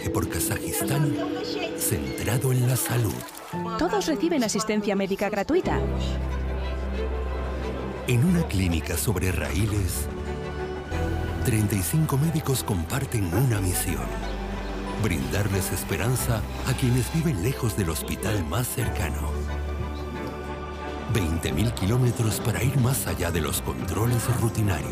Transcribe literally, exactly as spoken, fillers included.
viaje por Kazajistán centrado en la salud. Todos reciben asistencia médica gratuita. En una clínica sobre raíles, treinta y cinco médicos comparten una misión: brindarles esperanza a quienes viven lejos del hospital más cercano. veinte mil kilómetros para ir más allá de los controles rutinarios.